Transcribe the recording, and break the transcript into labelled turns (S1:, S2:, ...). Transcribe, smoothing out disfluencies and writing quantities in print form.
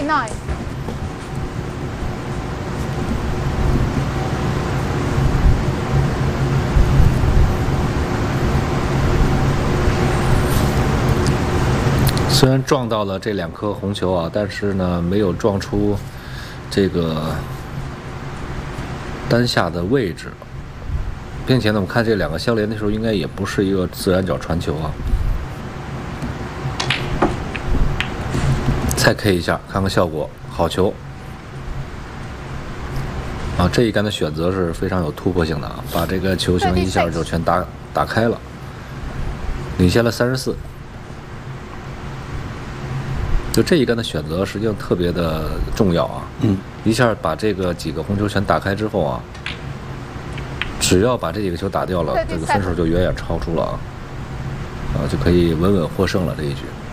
S1: nice。
S2: 虽然撞到了这2颗红球啊，但是呢，没有撞出这个单下的位置，并且呢，我们看这2个相连的时候，应该也不是一个自然角传球啊。再 K 一下，看看效果，好球啊！这一杆的选择是非常有突破性的啊，把这个球形一下就全打开了，领先了34。就这一杆的选择实际上特别的重要啊，一下把这个几个红球全打开之后啊，只要把这几个球打掉了，这个分数就远远超出了啊，就可以稳稳获胜了这一局。